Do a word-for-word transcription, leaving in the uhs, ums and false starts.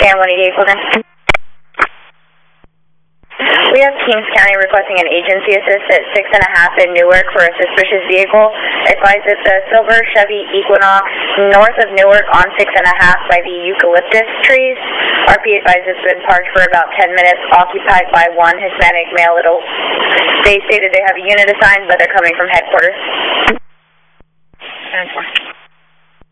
And one eighty-eight, program. We have Kings County requesting an agency assist at six and a half in Newark for a suspicious vehicle. Advise it's a silver Chevy Equinox north of Newark on six and a half by the eucalyptus trees. R P advised it's been parked for about ten minutes, occupied by one Hispanic male adult. They stated they have a unit assigned, but they're coming from headquarters. ten four.